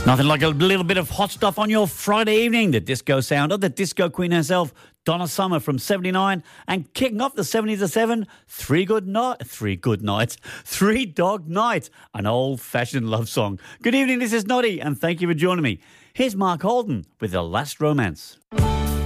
Nothing like a little bit of hot stuff on your Friday evening. The disco sound of the disco queen herself, Donna Summer from 79, and kicking off the 77, Three Dog Night, an old-fashioned love song. Good evening, this is Noddy, and thank you for joining me. Here's Mark Holden with The Last Romance.